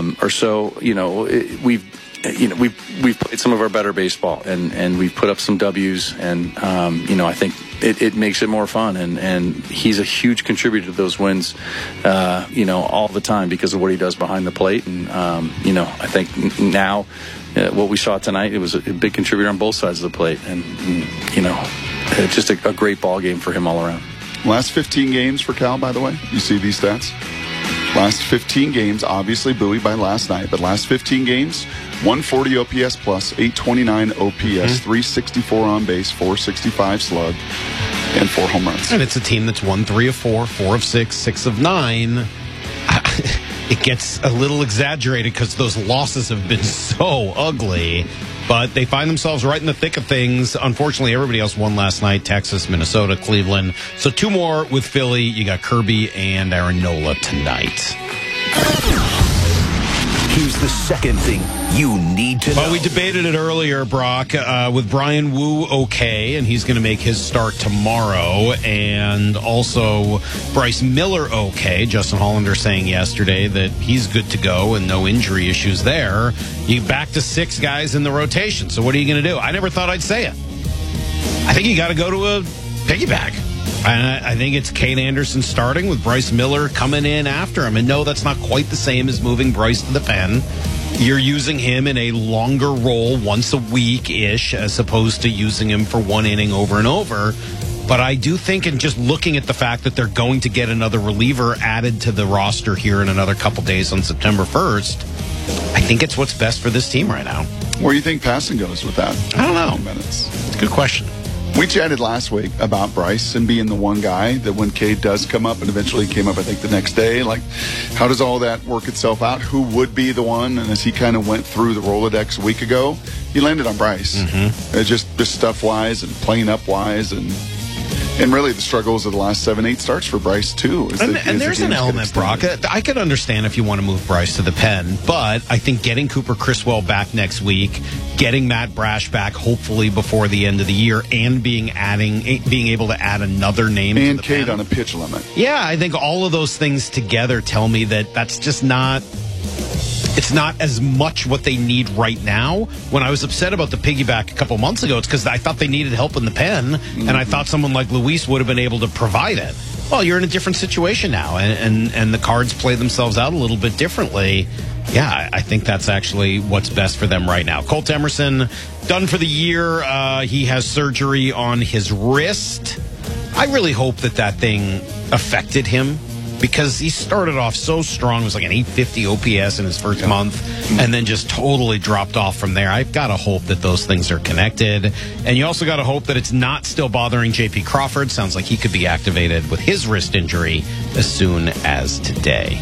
or so, we've played some of our better baseball, and we've put up some W's, and I think it makes it more fun, and he's a huge contributor to those wins, all the time because of what he does behind the plate, and I think now what we saw tonight, it was a big contributor on both sides of the plate, and it's just a great ball game for him all around. Last 15 games for Cal, by the way. You see these stats? Last 15 games, obviously buoyed by last night, but last 15 games, 140 OPS plus, 829 OPS, 364 on base, 465 slug, and 4 home runs. And it's a team that's won 3 of 4, 4 of 6, 6 of 9. It gets a little exaggerated because those losses have been so ugly. But they find themselves right in the thick of things. Unfortunately, everybody else won last night. Texas, Minnesota, Cleveland. So 2 more with Philly. You got Kirby and Aaron Nola tonight. Here's the second thing you need to know. Well, we debated it earlier, Brock, with Brian Wu okay, and he's going to make his start tomorrow. And also Bryce Miller okay. Justin Hollander saying yesterday that he's good to go and no injury issues there. You back to 6 guys in the rotation. So what are you going to do? I never thought I'd say it. I think you got to go to a piggyback. And I think it's Kate Anderson starting with Bryce Miller coming in after him. And no, that's not quite the same as moving Bryce to the pen. You're using him in a longer role once a week-ish as opposed to using him for 1 inning over and over. But I do think, and just looking at the fact that they're going to get another reliever added to the roster here in another couple days on September 1st, I think it's what's best for this team right now. Where do you think Passan goes with that? I don't know. Minutes. It's a good question. We chatted last week about Bryce and being the one guy that when Cade does come up, and eventually came up, I think, the next day, like, how does all that work itself out? Who would be the one? And as he kind of went through the Rolodex a week ago, he landed on Bryce. Mm-hmm. Just stuff-wise and playing up-wise and really the struggles of the last 7-8 starts for Bryce, too. And there's an element, Brock. I could understand if you want to move Bryce to the pen, but I think getting Cooper Criswell back next week, getting Matt Brash back hopefully before the end of the year, and being able to add another name and to the Cade pen. on a pitch limit. Yeah, I think all of those things together tell me that that's just not... It's not as much what they need right now. When I was upset about the piggyback a couple months ago, it's because I thought they needed help in the pen, and I thought someone like Luis would have been able to provide it. Well, you're in a different situation now, and the cards play themselves out a little bit differently. Yeah, I think that's actually what's best for them right now. Colt Emerson, done for the year. He has surgery on his wrist. I really hope that thing affected him, because he started off so strong. It was like an 850 OPS in his first month, and then just totally dropped off from there. I've got to hope that those things are connected. And you also got to hope that it's not still bothering J.P. Crawford. Sounds like he could be activated with his wrist injury as soon as today.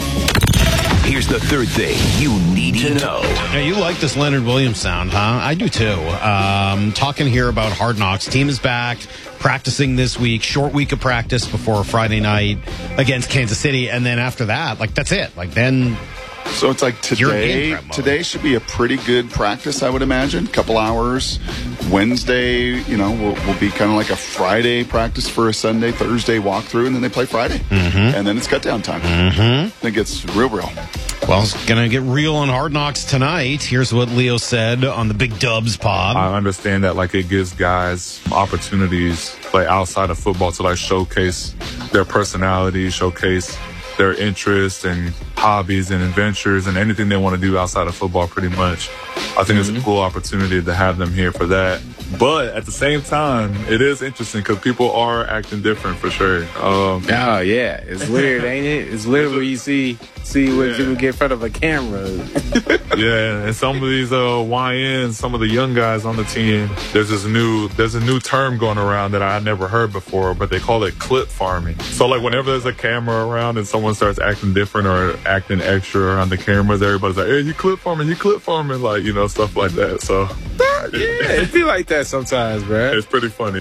Here's the third thing you need to know. Yeah, you like this Leonard Williams sound, huh? I do too. Talking here about Hard Knocks. Team is back, practicing this week. Short week of practice before Friday night against Kansas City. And then after that, that's it. Then... So it's like today should be a pretty good practice, I would imagine. Couple hours. Wednesday, will be kind of like a Friday practice for a Sunday, Thursday walkthrough, and then they play Friday. Mm-hmm. And then it's cut down time. Mm-hmm. It gets real. Well, it's going to get real on Hard Knocks tonight. Here's what Leo said on the Big Dubs pod. I understand that it gives guys opportunities outside of football to showcase their personality, showcase their interests and hobbies and adventures and anything they want to do outside of football, pretty much. I think it's a cool opportunity to have them here for that. But at the same time, it is interesting because people are acting different for sure. Oh, yeah. It's weird, ain't it? It's literally you see when people get in front of a camera. Yeah, and some of these YNs, some of the young guys on the team, there's a new term going around that I never heard before, but they call it clip farming. So whenever there's a camera around and someone starts acting different or acting extra around the cameras, everybody's like, hey, you clip farming, stuff like that. So yeah, it be like that sometimes, bro. It's pretty funny.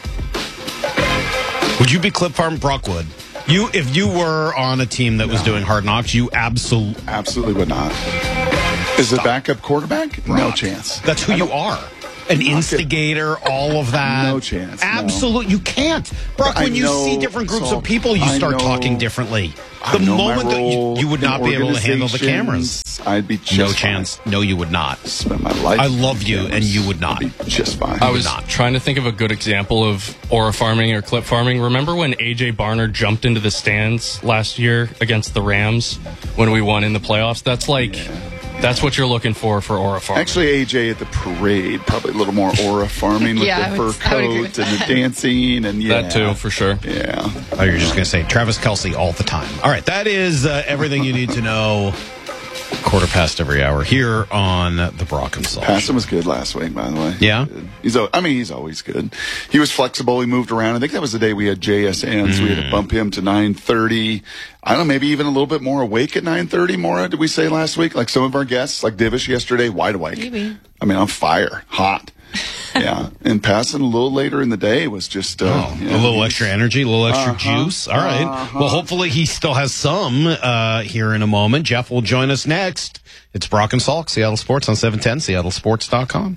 Would you be clip farm Brockwood? If you were on a team that was doing Hard Knocks, you absolutely would not. Is the backup quarterback? Brock. No chance. That's who you are. an instigator, all of that. No chance. Absolutely. You can't. Brock, when you see different groups of people, you start talking differently. The moment that you would not be able to handle the cameras. I'd be just no fine. chance. No, you would not. Spend my life. I love you, and you would not. I'd be just fine. I was trying to think of a good example of aura farming or clip farming. Remember when A.J. Barner jumped into the stands last year against the Rams when we won in the playoffs? That's like... Yeah. That's what you're looking for aura farming. Actually, AJ at the parade, probably a little more aura farming with the fur coat and the dancing. And that too, for sure. Yeah. Oh, you're just going to say Travis Kelce all the time. All right, that is everything you need to know. 1/4 every hour here on the Brock and Salk. Passon was good last week, by the way. Yeah? He's always good. He was flexible. He moved around. I think that was the day we had JSN, so we had to bump him to 9:30. I don't know, maybe even a little bit more awake at 9:30, Maura, did we say last week? Like some of our guests, like Divish yesterday, wide awake. Maybe. I mean, on fire, hot. Yeah. And Passon a little later in the day was just... a little extra energy, a little extra juice. All right. Well, hopefully he still has some here in a moment. Jeff will join us next. It's Brock and Salk, Seattle Sports on 710, seattlesports.com.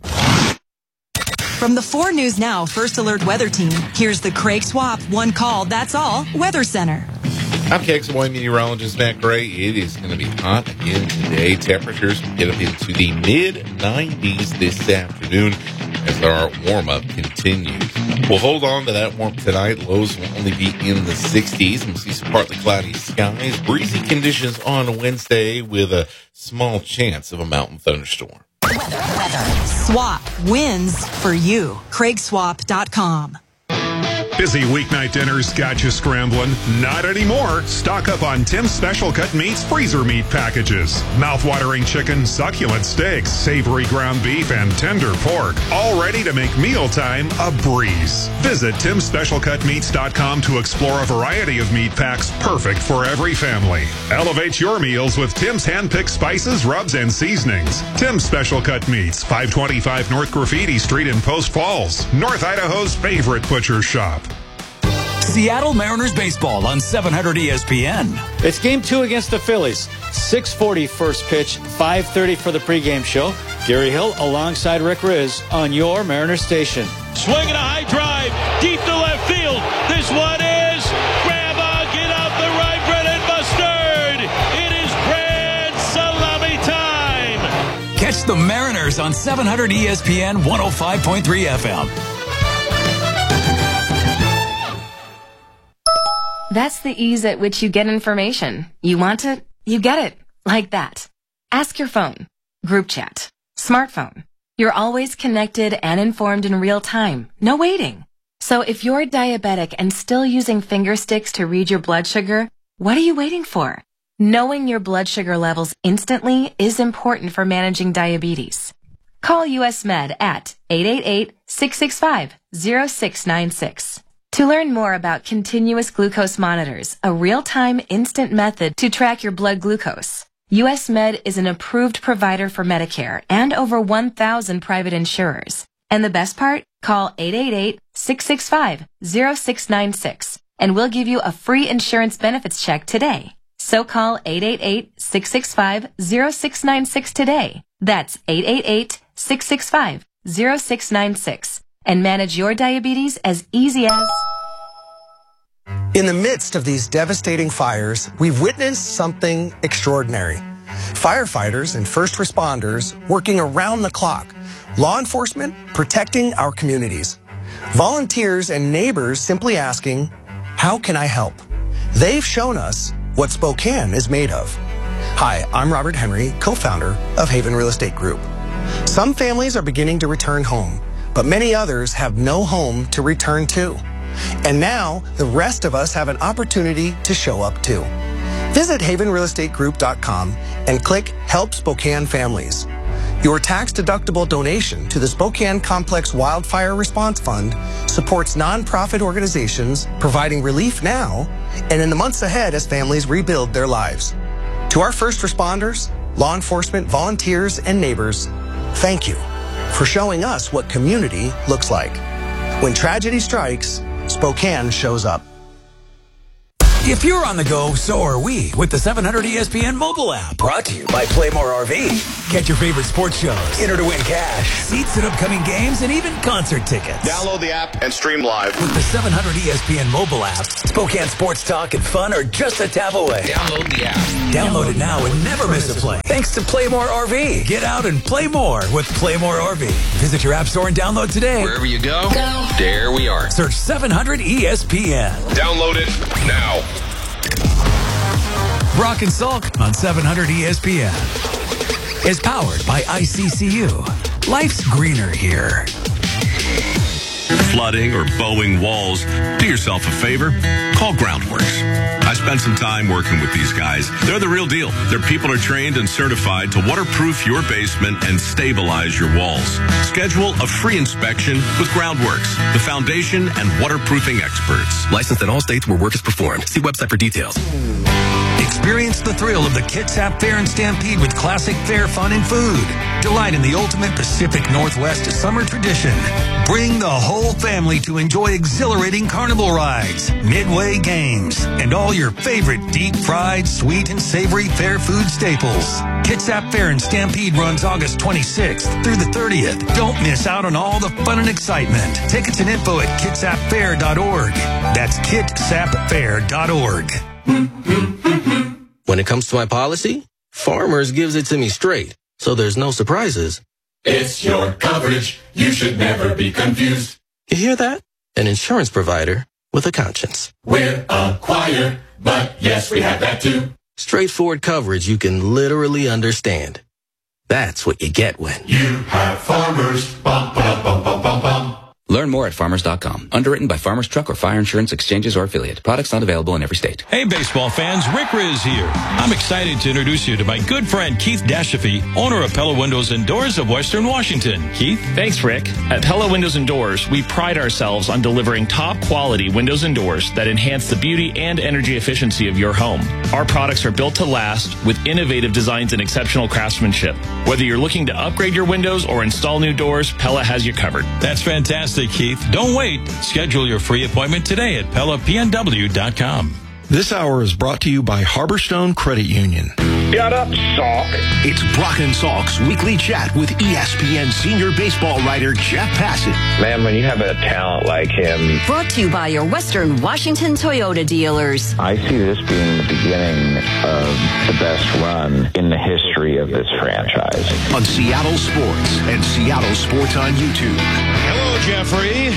From the 4 News Now First Alert Weather Team, here's the Craig Swap One Call, That's All Weather Center. I'm KXLY meteorologist Matt Gray. It is going to be hot again today. Temperatures get up into the mid-90s this afternoon as our warm-up continues. We'll hold on to that warmth tonight. Lows will only be in the 60s. We'll see some partly cloudy skies. Breezy conditions on Wednesday with a small chance of a mountain thunderstorm. Weather. Swap wins for you. CraigSwap.com. Busy weeknight dinners got you scrambling? Not anymore. Stock up on Tim's Special Cut Meats freezer meat packages. Mouth-watering chicken, succulent steaks, savory ground beef, and tender pork. All ready to make mealtime a breeze. Visit Tim'sSpecialCutMeats.com to explore a variety of meat packs perfect for every family. Elevate your meals with Tim's hand-picked spices, rubs, and seasonings. Tim's Special Cut Meats, 525 North Graffiti Street in Post Falls, North Idaho's favorite butcher shop. Seattle Mariners baseball on 700 ESPN. It's game 2 against the Phillies. 6:40 first pitch, 5:30 for the pregame show. Gary Hill alongside Rick Riz on your Mariners station. Swinging a high drive deep to left field. This one is grab on, get out the right, Brennan Mustard. It is grand salami time. Catch the Mariners on 700 ESPN 105.3 FM. That's the ease at which you get information. You want it, you get it. Like that. Ask your phone. Group chat. Smartphone. You're always connected and informed in real time. No waiting. So if you're diabetic and still using finger sticks to read your blood sugar, what are you waiting for? Knowing your blood sugar levels instantly is important for managing diabetes. Call US Med at 888-665-0696. To learn more about continuous glucose monitors, a real-time instant method to track your blood glucose, US Med is an approved provider for Medicare and over 1,000 private insurers. And the best part? Call 888-665-0696 and we'll give you a free insurance benefits check today. So call 888-665-0696 today. That's 888-665-0696. And manage your diabetes as easy as... In the midst of these devastating fires, we've witnessed something extraordinary. Firefighters and first responders working around the clock. Law enforcement protecting our communities. Volunteers and neighbors simply asking, how can I help? They've shown us what Spokane is made of. Hi, I'm Robert Henry, co-founder of Haven Real Estate Group. Some families are beginning to return home, but many others have no home to return to. And now, the rest of us have an opportunity to show up too. Visit havenrealestategroup.com and click Help Spokane Families. Your tax-deductible donation to the Spokane Complex Wildfire Response Fund supports nonprofit organizations providing relief now and in the months ahead as families rebuild their lives. To our first responders, law enforcement, volunteers, and neighbors, thank you for showing us what community looks like. When tragedy strikes, Spokane shows up. If you're on the go, so are we with the 700 ESPN mobile app. Brought to you by Playmore RV. Get your favorite sports shows, enter to win cash, seats at upcoming games, and even concert tickets. Download the app and stream live. With the 700 ESPN mobile app, Spokane sports talk and fun are just a tap away. Download the app. Download it now and never miss a play. Thanks to Playmore RV. Get out and play more with Playmore RV. Visit your app store and download today. Wherever you go, there we are. Search 700 ESPN. Download it now. Brock and Salk on 700 ESPN is powered by ICCU. Life's greener here. Flooding or bowing walls, do yourself a favor. Call Groundworks. I spent some time working with these guys. They're the real deal. Their people are trained and certified to waterproof your basement and stabilize your walls. Schedule a free inspection with Groundworks, the foundation and waterproofing experts. Licensed in all states where work is performed. See website for details. Experience the thrill of the Kitsap Fair and Stampede with classic fair fun and food. Delight in the ultimate Pacific Northwest summer tradition. Bring the whole family to enjoy exhilarating carnival rides, midway games, and all your favorite deep-fried, sweet, and savory fair food staples. Kitsap Fair and Stampede runs August 26th through the 30th. Don't miss out on all the fun and excitement. Tickets and info at kitsapfair.org. That's kitsapfair.org. When it comes to my policy, Farmers gives it to me straight, so there's no surprises. It's your coverage. You should never be confused. You hear that? An insurance provider with a conscience. We're a choir, but yes, we have that too. Straightforward coverage you can literally understand. That's what you get when you have Farmers. Bum, bum, bum, bum, bum, bum. Learn more at farmers.com. Underwritten by Farmers Truck or Fire Insurance Exchanges or Affiliate. Products not available in every state. Hey, baseball fans, Rick Riz here. I'm excited to introduce you to my good friend Keith Dashafy, owner of Pella Windows and Doors of Western Washington. Keith? Thanks, Rick. At Pella Windows and Doors, we pride ourselves on delivering top quality windows and doors that enhance the beauty and energy efficiency of your home. Our products are built to last with innovative designs and exceptional craftsmanship. Whether you're looking to upgrade your windows or install new doors, Pella has you covered. That's fantastic, Keith. Don't wait. Schedule your free appointment today at PellaPNW.com. This hour is brought to you by Harborstone Credit Union. Shut up, Salk. It's Brock and Salk's weekly chat with ESPN senior baseball writer Jeff Passett. Man, when you have a talent like him. Brought to you by your Western Washington Toyota dealers. I see this being the beginning of the best run in the history of this franchise. On Seattle Sports and Seattle Sports on YouTube. Hello, Jeffrey.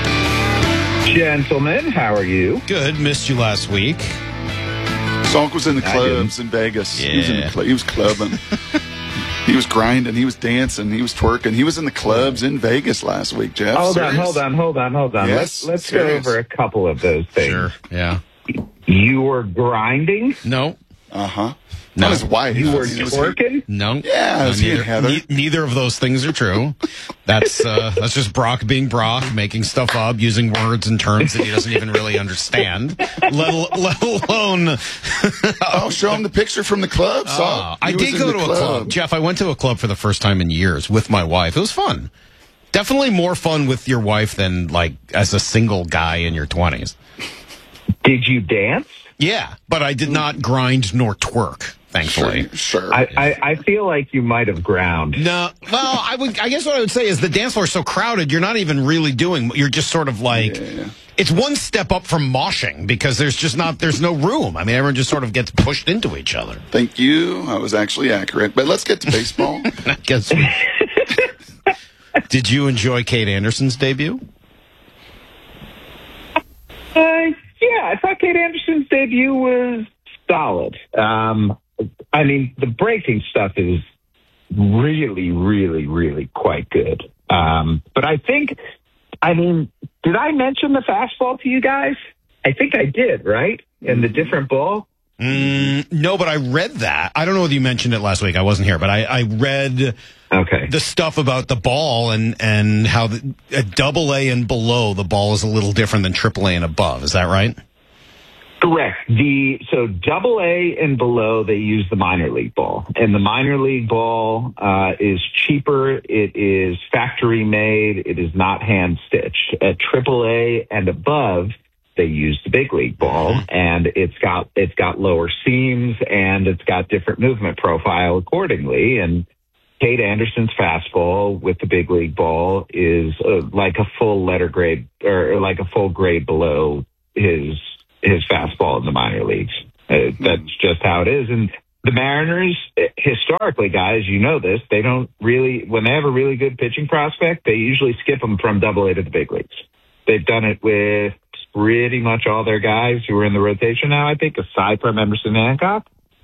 Gentlemen, how are you? Good. Missed you last week. Salk was in the clubs in Vegas. Yeah. He was in the he was clubbing. He was grinding. He was dancing. He was twerking. He was in the clubs in Vegas last week, Jeff. Hold on. Yes, let's go over a couple of those things. Sure. Yeah. You were grinding? No. Uh-huh. No. Not his wife. You were twerking? No. Yeah, it was he and Heather. Neither of those things are true. That's just Brock being Brock, making stuff up, using words and terms that he doesn't even really understand. Let alone. Oh, show him the picture from the club. I did go to a club. Jeff, I went to a club for the first time in years with my wife. It was fun. Definitely more fun with your wife than like as a single guy in your 20s. Did you dance? Yeah, but I did not grind nor twerk. Thankfully, sure. I feel like you might have ground. No, well, I guess what I would say is the dance floor is so crowded, you're not even really doing. You're just sort of like, it's one step up from moshing because there's no room. I mean, everyone just sort of gets pushed into each other. Thank you. I was actually accurate, but let's get to baseball. Did you enjoy Kate Anderson's debut? Yeah, I thought Kate Anderson's debut was solid. I mean, the breaking stuff is really, really, really quite good. But I think, did I mention the fastball to you guys? I think I did, right? And the different ball? No, but I read that. I don't know whether you mentioned it last week. I wasn't here, but I read the stuff about the ball and how at Double-A and below, the ball is a little different than Triple-A and above. Is that right? Correct. So Double-A and below, they use the minor league ball. And the minor league ball is cheaper. It is factory made. It is not hand stitched. At Triple-A and above, they use the big league ball, and it's got lower seams and it's got different movement profile accordingly. And Cade Anderson's fastball with the big league ball is like a full letter grade or like a full grade below his fastball in the minor leagues. That's just how it is. And the Mariners, historically, guys, you know this, they don't really, when they have a really good pitching prospect, they usually skip them from AA to the big leagues. They've done it with pretty much all their guys who are in the rotation now, I think, aside from Emerson Hancock.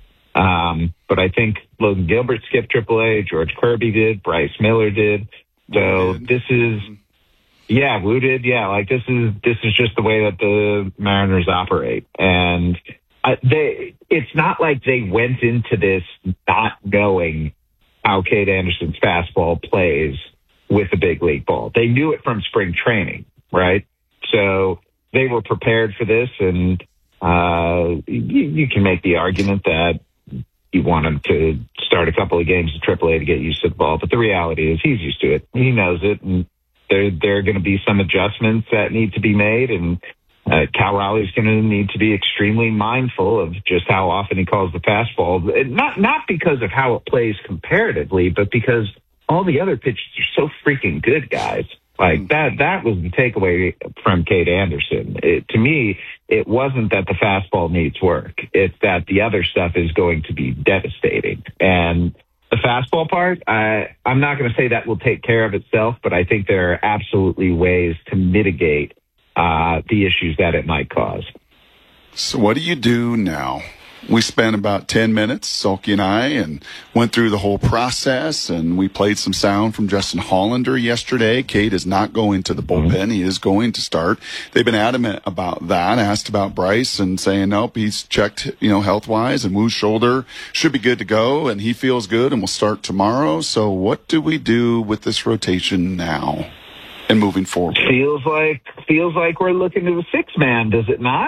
But I think Logan Gilbert skipped AAA, George Kirby did, Bryce Miller did. So this is, Wu did. Yeah, like this is just the way that the Mariners operate. And it's not like they went into this not knowing how Cade Anderson's fastball plays with the big league ball. They knew it from spring training, right? So they were prepared for this, and you can make the argument that you want him to start a couple of games at AAA to get used to the ball, but the reality is he's used to it. He knows it, and there are going to be some adjustments that need to be made, and Cal Raleigh's going to need to be extremely mindful of just how often he calls the fastball. Not because of how it plays comparatively, but because all the other pitches are so freaking good, guys. Like that was the takeaway from Cade Anderson. To me, it wasn't that the fastball needs work. It's that the other stuff is going to be devastating. And the fastball part, I'm not going to say that will take care of itself, but I think there are absolutely ways to mitigate the issues that it might cause. So what do you do now? We spent about 10 minutes, Sulky and I, and went through the whole process, and we played some sound from Justin Hollander yesterday. Cade is not going to the bullpen. He is going to start. They've been adamant about that, asked about Bryce and saying, nope, he's checked, health-wise, and Wu's shoulder should be good to go, and he feels good and will start tomorrow. So what do we do with this rotation now and moving forward? Feels like we're looking to the sixth man, does it not?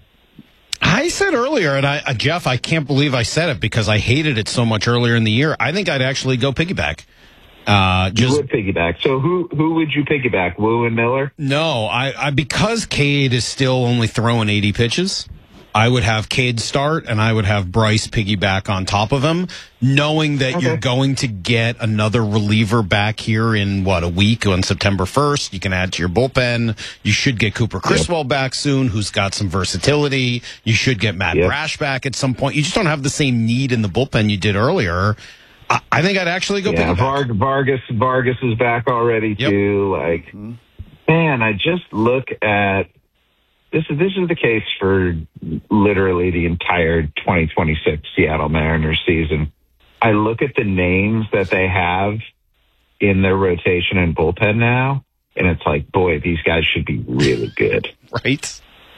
I said earlier, and Jeff, I can't believe I said it because I hated it so much earlier in the year. I think I'd actually go piggyback. You would piggyback. So who would you piggyback? Wu and Miller? No, I because Cade is still only throwing 80 pitches, I would have Cade start, and I would have Bryce piggyback on top of him, knowing that you're going to get another reliever back here in, a week on September 1st. You can add to your bullpen. You should get Cooper Criswell back soon, who's got some versatility. You should get Matt Brash back at some point. You just don't have the same need in the bullpen you did earlier. I think I'd actually go piggyback. Vargas is back already, too. Man, I just look at... This is the case for literally the entire 2026 Seattle Mariners season. I look at the names that they have in their rotation and bullpen now, and it's like, boy, these guys should be really good. Right?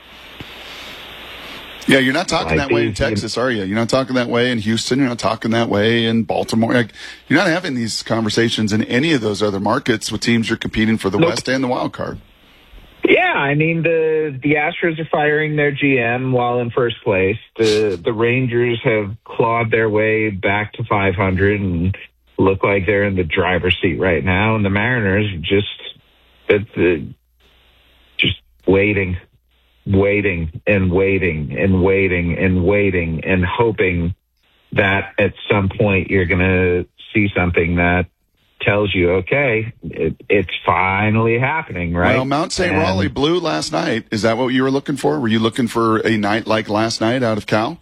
Yeah, you're not talking that way in Texas, are you? You're not talking that way in Houston. You're not talking that way in Baltimore. You're not having these conversations in any of those other markets with teams you're competing for the West and the wild card. Yeah, I mean, the Astros are firing their GM while in first place. The Rangers have clawed their way back to 500 and look like they're in the driver's seat right now. And the Mariners just waiting and hoping that at some point you're going to see something that tells you, okay, it's finally happening, right? Well, Mount St. Raleigh blew last night. Is that what you were looking for? Were you looking for a night like last night out of Cal?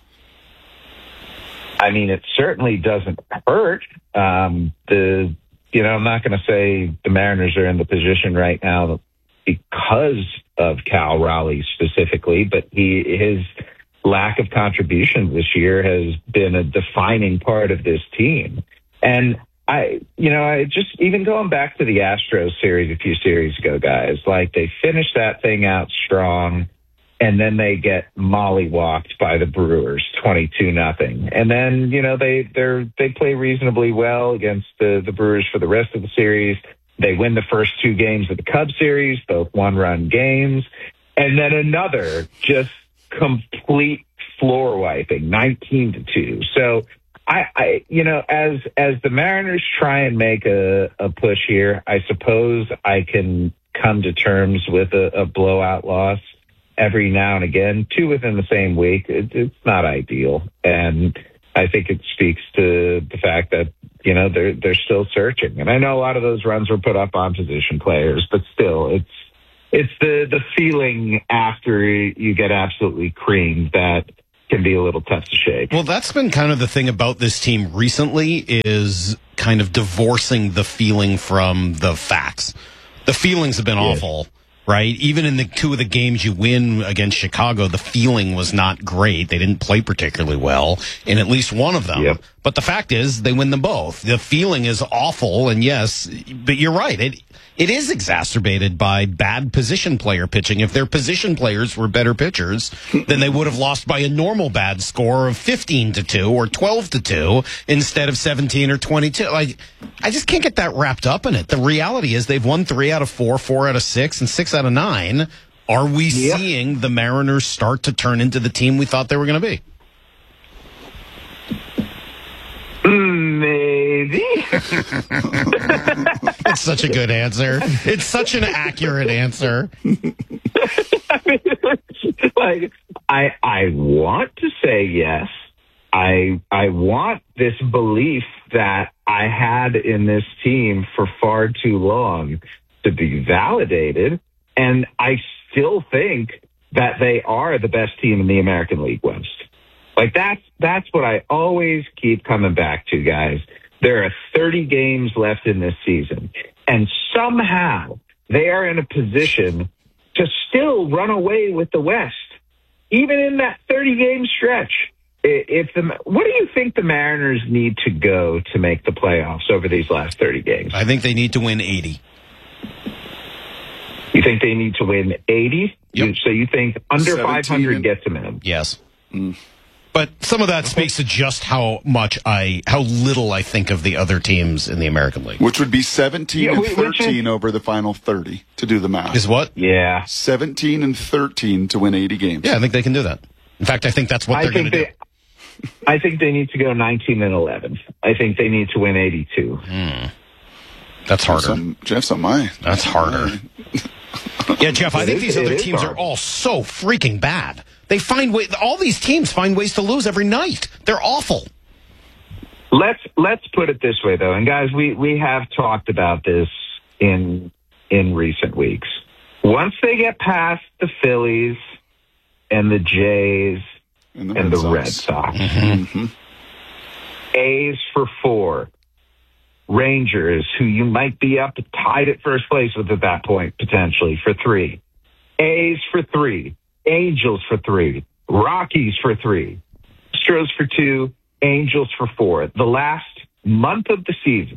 I mean, it certainly doesn't hurt. I'm not going to say the Mariners are in the position right now because of Cal Raleigh specifically, but his lack of contribution this year has been a defining part of this team. And I just, even going back to the Astros series a few series ago, guys, like they finished that thing out strong, and then they get mollywalked by the Brewers 22-0. And then, they play reasonably well against the Brewers for the rest of the series. They win the first two games of the Cubs series, both one-run games. And then another just complete floor wiping, 19-2. So, as the Mariners try and make a push here, I suppose I can come to terms with a blowout loss. every now and again, 2 within the same week. It's not ideal. And I think it speaks to the fact that, they're still searching. And I know a lot of those runs were put up on position players, but still, it's the feeling after you get absolutely creamed that can be a little tough to shake. Well, that's been kind of the thing about this team recently, is kind of divorcing the feeling from the facts. The feelings have been awful, right? Even in the 2 of the games you win against Chicago, the feeling was not great. They didn't play particularly well in at least one of them. Yep. But the fact is, they win them both. The feeling is awful, and yes, but you're right. It is exacerbated by bad position player pitching. If their position players were better pitchers, then they would have lost by a normal bad score of 15-2 or 12-2 instead of 17 or 22. I just can't get that wrapped up in it. The reality is they've won 3 out of 4, 4 out of 6, and 6 out of 9. Are we seeing the Mariners start to turn into the team we thought they were going to be? Maybe. It's such a good answer. It's such an accurate answer. I want to say yes. I want this belief that I had in this team for far too long to be validated, and I still think that they are the best team in the American League West. That's what I always keep coming back to, guys. There are 30 games left in this season, and somehow they are in a position to still run away with the West, even in that 30-game stretch. What do you think the Mariners need to go to make the playoffs over these last 30 games? I think they need to win 80. You think they need to win 80? Yep. So you think under 500 gets them in? Yes. But some of that speaks to just how little I think of the other teams in the American League. Which would be 17 and 13 over the final 30 to do the math. Is what? Yeah. 17 and 13 to win 80 games. Yeah, I think they can do that. In fact, I think that's what they're going to do. I think they need to go 19 and 11. I think they need to win 82. That's harder. Jeff's on mine. That's harder. Yeah, Jeff, I think these other teams are all so freaking bad. They find all these teams find ways to lose every night. They're awful. Let's put it this way, though, and guys, we have talked about this in recent weeks. Once they get past the Phillies and the Jays and the Red Sox, A's for 4, Rangers, who you might be up tied at first place with at that point, potentially, for 3, A's for 3, Angels for 3, Rockies for 3, Astros for 2, Angels for 4. The last month of the season,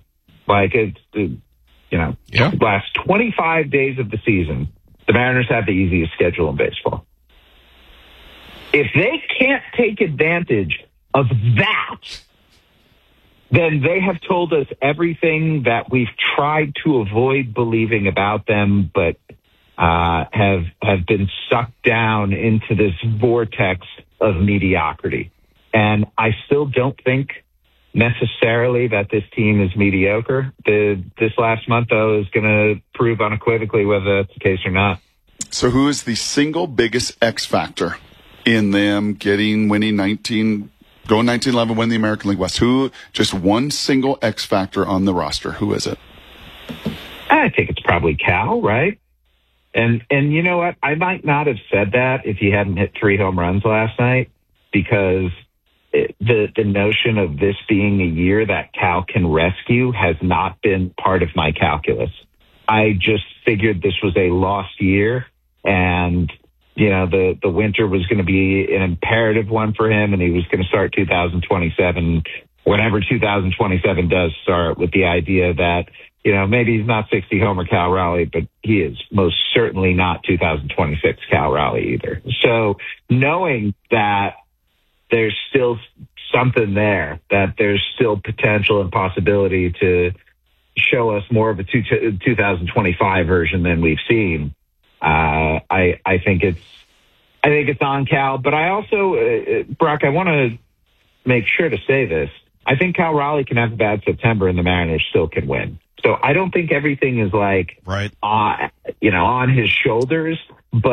last 25 days of the season, the Mariners have the easiest schedule in baseball. If they can't take advantage of that, then they have told us everything that we've tried to avoid believing about them, but have been sucked down into this vortex of mediocrity. And I still don't think necessarily that this team is mediocre. This last month, though, is going to prove unequivocally whether that's the case or not. So who is the single biggest X factor in them winning 19, going 19-11, win the American League West? Who, just one single X factor on the roster? Who is it? I think it's probably Cal, right? And you know what? I might not have said that if he hadn't hit 3 home runs last night, because the notion of this being a year that Cal can rescue has not been part of my calculus. I just figured this was a lost year, and the winter was going to be an imperative one for him, and he was going to start 2027 whenever 2027 does start, with the idea that maybe he's not 60 homer Cal Raleigh, but he is most certainly not 2026 Cal Raleigh either. So knowing that there's still something there, that there's still potential and possibility to show us more of a 2025 version than we've seen, I think it's on Cal. But I also, Brock, I want to make sure to say this. I think Cal Raleigh can have a bad September and the Mariners still can win. So I don't think everything is on his shoulders, but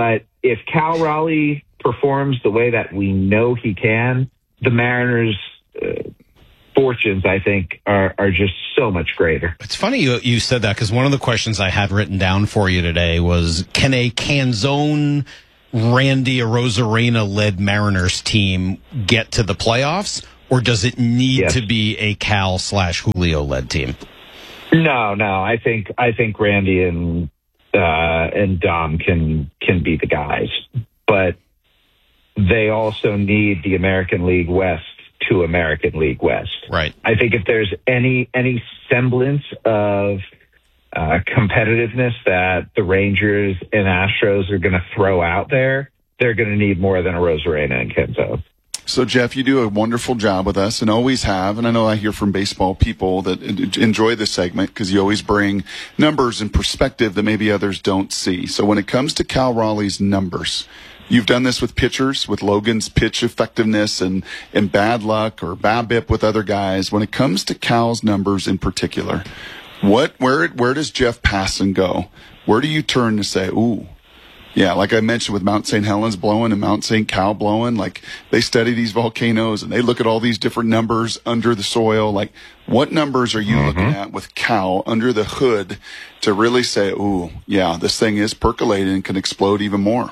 if Cal Raleigh performs the way that we know he can, the Mariners' fortunes, I think, are just so much greater. It's funny you said that, because one of the questions I had written down for you today was, can a Canzone, Randy Arozarena-led Mariners team get to the playoffs, or does it need to be a Cal/Julio-led team? No. I think Randy and Dom can be the guys, but they also need the American League West to American League West. Right. I think if there's any semblance of competitiveness that the Rangers and Astros are going to throw out there, they're going to need more than a Arozarena and Kenzo. So, Jeff, you do a wonderful job with us and always have. And I know I hear from baseball people that enjoy this segment because you always bring numbers and perspective that maybe others don't see. So when it comes to Cal Raleigh's numbers, you've done this with pitchers, with Logan's pitch effectiveness and bad luck or BABIP with other guys. When it comes to Cal's numbers in particular, where does Jeff Passan go? Where do you turn to say, ooh, yeah, like I mentioned with Mount St. Helens blowing and Mount St. Cal blowing, like they study these volcanoes and they look at all these different numbers under the soil. Like, what numbers are you looking at with Cal under the hood to really say, ooh, yeah, this thing is percolating and can explode even more?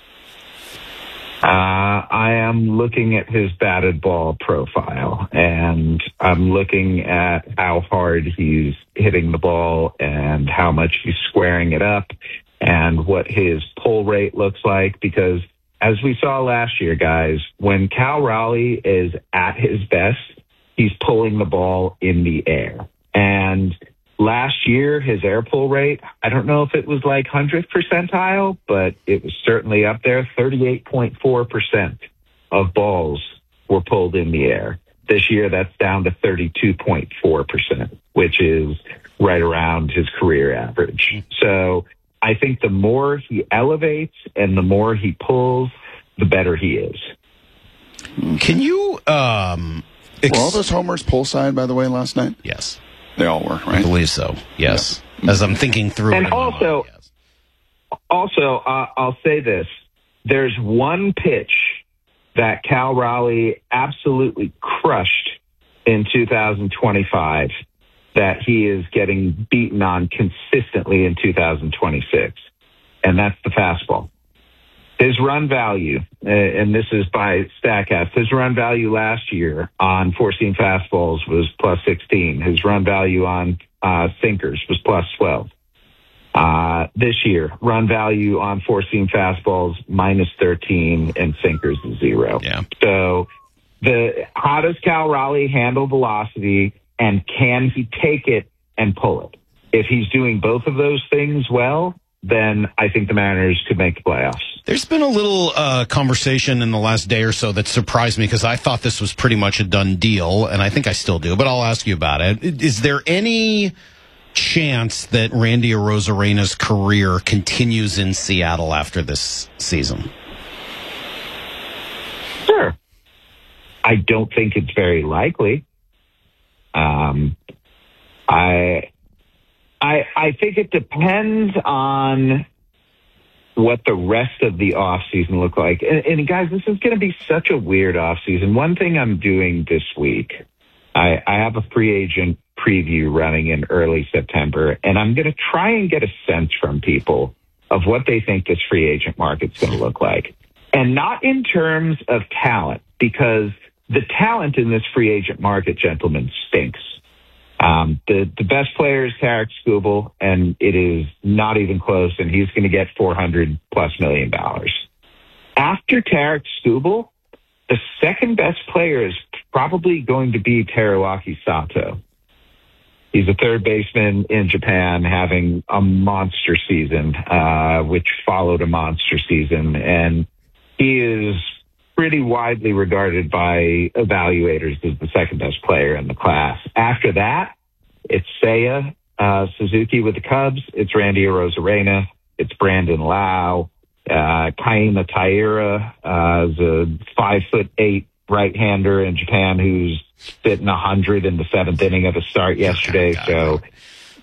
I am looking at his batted ball profile, and I'm looking at how hard he's hitting the ball and how much he's squaring it up and what his pull rate looks like. Because as we saw last year, guys, when Cal Raleigh is at his best, he's pulling the ball in the air. And last year, his air pull rate, I don't know if it was like 100th percentile, but it was certainly up there. 38.4% of balls were pulled in the air. This year, that's down to 32.4%, which is right around his career average. So I think the more he elevates and the more he pulls, the better he is. Can you... were all those homers pull side, by the way, last night? Yes. They all were, right? I believe so, yes. Yeah. As I'm thinking through and it. Also, I'll say this. There's one pitch that Cal Raleigh absolutely crushed in 2025 that he is getting beaten on consistently in 2026, and that's the fastball. His run value, and this is by StatCast, his run value last year on four-seam fastballs was plus 16. His run value on sinkers was plus 12. This year, run value on four-seam fastballs minus 13 and sinkers is 0. Yeah. So how does Cal Raleigh handle velocity, and can he take it and pull it? If he's doing both of those things well, then I think the Mariners could make the playoffs. There's been a little conversation in the last day or so that surprised me because I thought this was pretty much a done deal, and I think I still do, but I'll ask you about it. Is there any chance that Randy Arozarena's career continues in Seattle after this season? Sure. I don't think it's very likely. I think it depends on what the rest of the offseason look like. And guys, this is going to be such a weird offseason. One thing I'm doing this week, I have a free agent preview running in early September, and I'm going to try and get a sense from people of what they think this free agent market's going to look like. And not in terms of talent, because the talent in this free agent market, gentlemen, stinks. The best player is Tarek Skubal, and it is not even close, and he's going to get $400+ million. After Tarek Skubal, the second best player is probably going to be Teruaki Sato. He's a third baseman in Japan having a monster season, which followed a monster season, and he is pretty widely regarded by evaluators as the second best player in the class. After that, it's Seiya Suzuki with the Cubs. It's Randy Arozarena. It's Brandon Lau. Kaima Taira is a 5'8" right-hander in Japan who's hitting 100 in the seventh inning of a start yesterday. So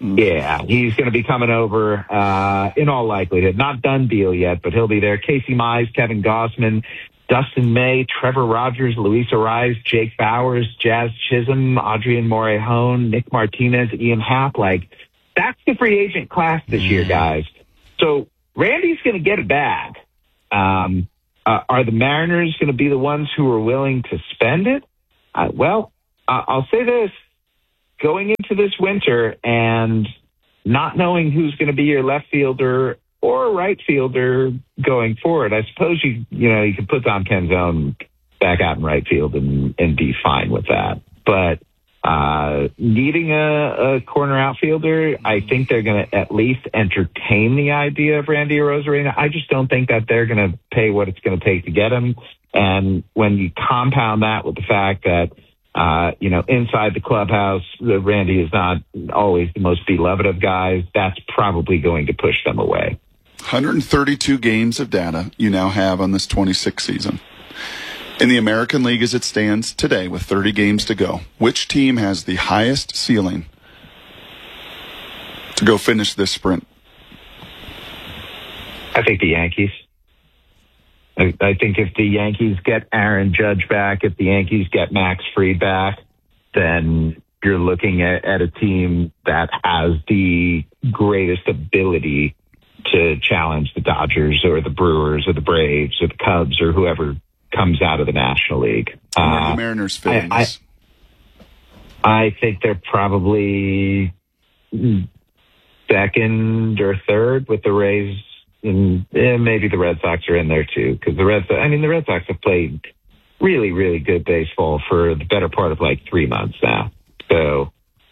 Yeah, he's going to be coming over in all likelihood. Not done deal yet, but he'll be there. Casey Mize, Kevin Gossman, Dustin May, Trevor Rogers, Luis Ariz, Jake Bowers, Jazz Chisholm, Adrian Morejon, Nick Martinez, Ian Happ. Like, that's the free agent class this year, guys. So Randy's going to get a bag. Are the Mariners going to be the ones who are willing to spend it? Well, I'll say this. Going into this winter and not knowing who's going to be your left fielder or right fielder going forward, I suppose you can put Dom Canzone back out in right field and be fine with that. But needing a corner outfielder, I think they're going to at least entertain the idea of Randy Arozarena. I just don't think that they're going to pay what it's going to take to get him. And when you compound that with the fact that inside the clubhouse, Randy is not always the most beloved of guys, that's probably going to push them away. 132 games of data you now have on this 26th season. In the American League as it stands today with 30 games to go, which team has the highest ceiling to go finish this sprint? I think the Yankees. I think if the Yankees get Aaron Judge back, if the Yankees get Max Fried back, then you're looking at a team that has the greatest ability to challenge the Dodgers or the Brewers or the Braves or the Cubs or whoever comes out of the National League. Where are the Mariners fitting this? I think they're probably second or third with the Rays. And maybe the Red Sox are in there too, because the Red Sox have played really, really good baseball for the better part of like 3 months now. So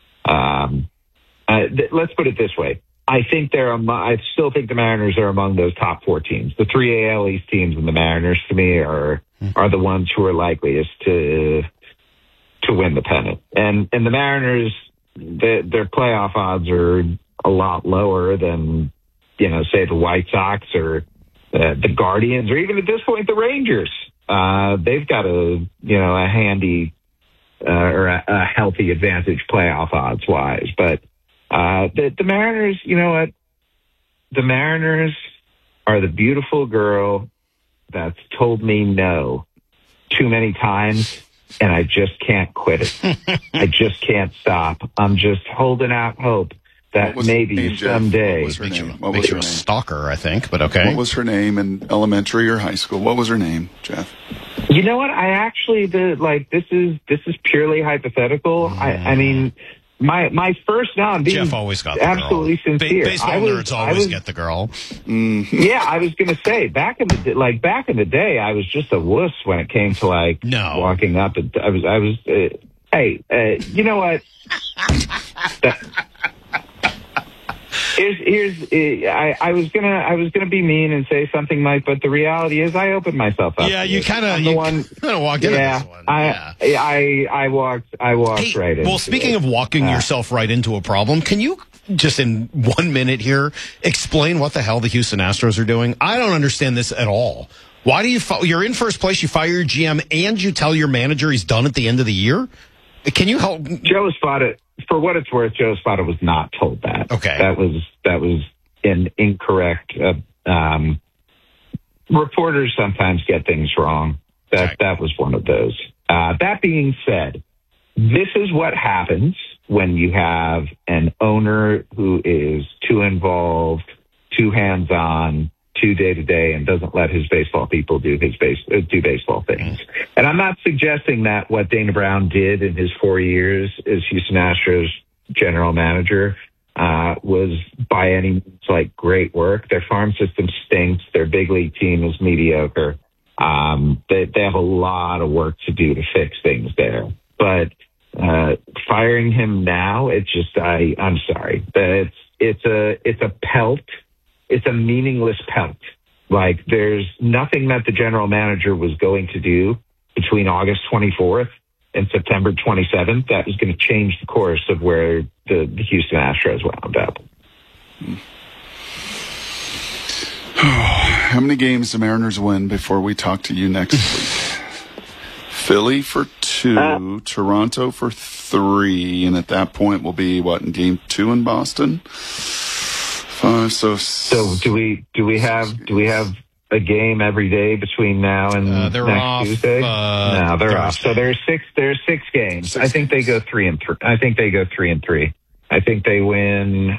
let's put it this way: I still think the Mariners are among those top 4 teams. The 3 AL East teams and the Mariners, to me, are the ones who are likeliest to win the pennant. And the Mariners, their playoff odds are a lot lower than, say the White Sox or the Guardians, or even at this point the Rangers. They've got a handy or a healthy advantage playoff odds wise. But the Mariners, you know what? The Mariners are the beautiful girl that's told me no too many times, and I just can't quit it. I just can't stop. I'm just holding out hope that maybe someday. What was her name? Stalker, I think, but okay. What was her name in elementary or high school? What was her name, Jeff? You know what? I actually this is purely hypothetical. I mean, my first Jeff always got the absolutely girl. Sincere. Baseball nerds always get the girl. Yeah, I was gonna say back in the day, I was just a wuss when it came to walking up. And I was. Hey, you know what? I was gonna be mean and say something, Mike, but the reality is I opened myself up. Yeah, you kind of walked into this one. I walked right in. Well, speaking of walking yourself right into a problem, can you just in 1 minute here explain what the hell the Houston Astros are doing? I don't understand this at all. Why do you're in first place, you fire your GM, and you tell your manager he's done at the end of the year? Can you help? Joe Espada, for what it's worth, Joe Espada was not told that. Okay. That was an incorrect. Reporters sometimes get things wrong. That was one of those. That being said, this is what happens when you have an owner who is too involved, too hands-on, too day-to-day, and doesn't let his baseball people do baseball things. And I'm not suggesting that what Dana Brown did in his 4 years as Houston Astros general manager was by any means great work. Their farm system stinks. Their big league team is mediocre. They have a lot of work to do to fix things there. But firing him now, I'm sorry. It's a pelt. It's a meaningless pelt. There's nothing that the general manager was going to do between August 24th and September 27th that was going to change the course of where the Houston Astros wound up. How many games the Mariners win before we talk to you next week? Philly for 2. 2, Toronto for 3, and at that point we'll be in game 2 in Boston. 5, so do we have a game every day between now and they're next off, Tuesday? No, they're off. So there's 6 games. I think they go 3 and 3. I think they go 3 and 3. I think they win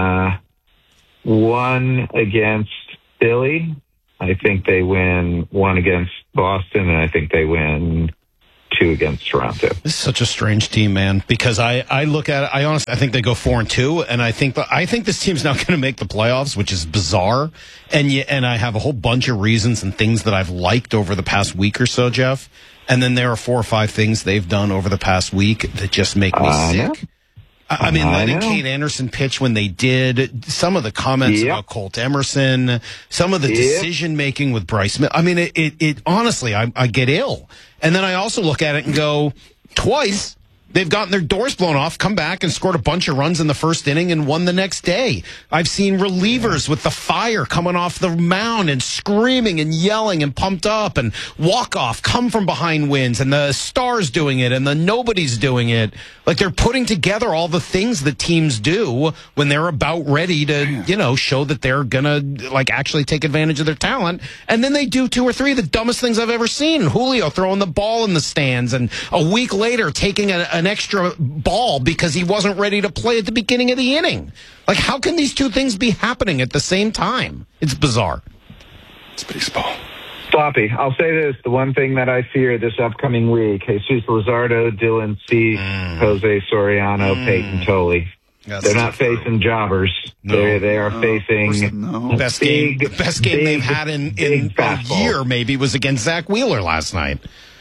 1 against Philly. I think they win 1 against Boston, and I think they win 2 against Toronto. This is such a strange team, man, because I look at it, I honestly think they go 4-2, and I think this team's not going to make the playoffs, which is bizarre. And I have a whole bunch of reasons and things that I've liked over the past week or so, Jeff. And then there are 4 or 5 things they've done over the past week that just make me sick. I mean, letting Kate Anderson pitch when they did, some of the comments about Colt Emerson, some of the decision-making with Bryce Smith. I mean, it honestly, I get ill. And then I also look at it and go, twice, they've gotten their doors blown off, come back and scored a bunch of runs in the first inning and won the next day. I've seen relievers with the fire coming off the mound and screaming and yelling and pumped up, and walk-off, come from behind wins, and the Stars doing it and the Nobody's doing it. Like, they're putting together all the things that teams do when they're about ready to, show that they're going to, actually take advantage of their talent. And then they do 2 or 3 of the dumbest things I've ever seen. Julio throwing the ball in the stands, and a week later taking an extra ball because he wasn't ready to play at the beginning of the inning. Like, how can these 2 things be happening at the same time? It's bizarre. It's baseball. Sloppy. I'll say this. The one thing that I fear this upcoming week, Jesus Luzardo, Dylan Cease, Jose Soriano, Peyton Tolley. They're not facing jobbers. No. They are facing best game they've had in a year maybe was against Zach Wheeler last night.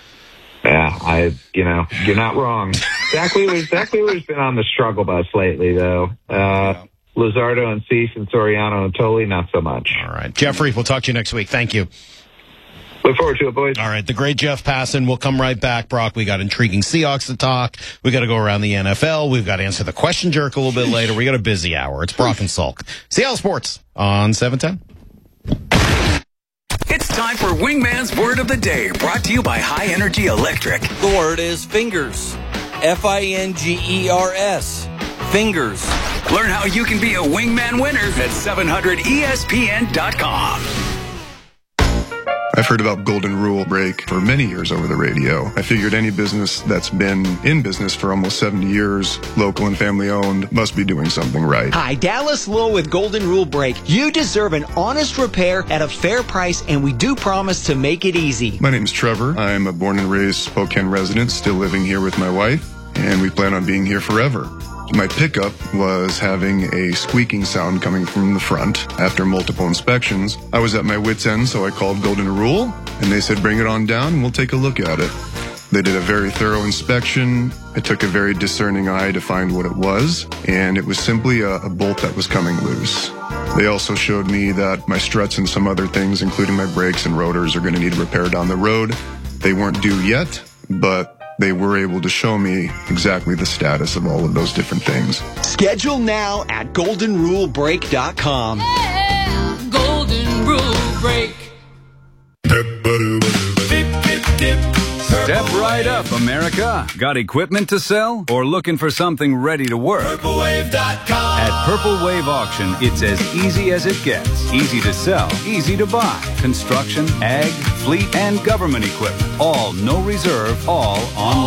Yeah, you're not wrong. Zach Wheeler's been on the struggle bus lately, though. Luzardo and Cease and Soriano and Tolley, not so much. All right. Jeffrey, we'll talk to you next week. Thank you. Look forward to it, boys. All right, the great Jeff Passan. We'll come right back, Brock. We got intriguing Seahawks to talk. We got to go around the NFL. We've got to answer the question jerk a little bit later. We got a busy hour. It's Brock and Salk. Seattle Sports on 710. It's time for Wingman's Word of the Day, brought to you by High Energy Electric. The word is fingers. Fingers. Fingers. Learn how you can be a Wingman winner at 700ESPN.com. I've heard about Golden Rule Break for many years over the radio. I figured any business that's been in business for almost 70 years, local and family owned, must be doing something right. Hi, Dallas Lowe with Golden Rule Break. You deserve an honest repair at a fair price, and we do promise to make it easy. My name's Trevor. I'm a born and raised Spokane resident, still living here with my wife, and we plan on being here forever. My pickup was having a squeaking sound coming from the front. After multiple inspections, I was at my wit's end, so I called Golden Rule, and they said, bring it on down and we'll take a look at it. They did a very thorough inspection. I took a very discerning eye to find what it was, and it was simply a bolt that was coming loose. They also showed me that my struts and some other things, including my brakes and rotors, are going to need repair down the road. They weren't due yet, but they were able to show me exactly the status of all of those different things. Schedule now at goldenrulebreak.com. Yeah, Golden Rule Break. Step right up, America. Got equipment to sell or looking for something ready to work? PurpleWave.com. At Purple Wave Auction, it's as easy as it gets. Easy to sell, easy to buy. Construction, ag, fleet, and government equipment. All no reserve, all online.